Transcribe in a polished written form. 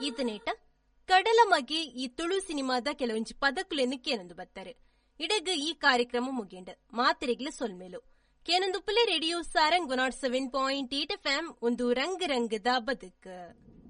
ಈತನೇಟ ಕಡಲ ಮಗೆ ಈ ತುಳು ಸಿನಿಮಾದ ಕೆಲವೊಂಜಿ ಪದಕುಲೆನ್ನು ಕೇನೊಂದು ಬತ್ತಾರೆ. ಇಡೆಗ್ ಈ ಕಾರ್ಯಕ್ರಮ ಮುಗಿಂಡ್ ಮಾತಿರೆಗ್ಲ ಸೊಲ್ಮೇಲು ಕೇನೊಂದು ಪುಲೆ ರೇಡಿಯೋ ಸಾರಂಗ್ 107.8 FM ಒಂದು ರಂಗ್ ರಂಗದ ಬದುಕ್.